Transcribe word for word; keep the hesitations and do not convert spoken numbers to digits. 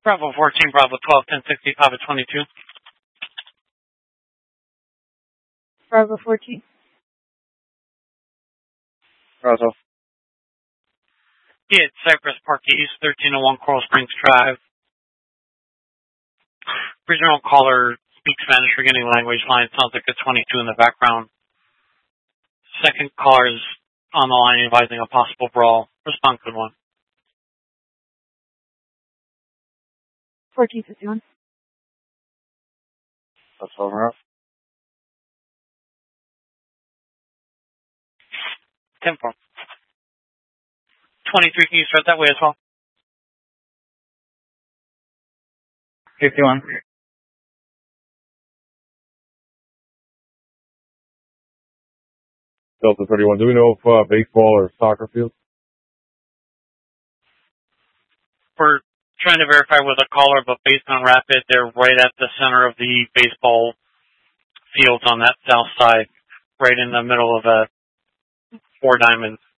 Bravo fourteen, Bravo twelve, ten sixty-five at twenty-two. Bravo fourteen. Bravo. Yeah, it's Cypress Park East, thirteen oh one Coral Springs Drive. Regional caller speaks Spanish forgetting language line. Sounds like a twenty-two in the background. Second caller is on the line advising a possible brawl. Respond, good one. fourteen fifty-one. That's over. ten four. twenty-three, can you start that way as well? fifty-one. Delta thirty-one, do we know if uh, baseball or soccer field? We're trying to verify with a caller, but based on Rapid, they're right at the center of the baseball fields on that south side, right in the middle of a four diamonds.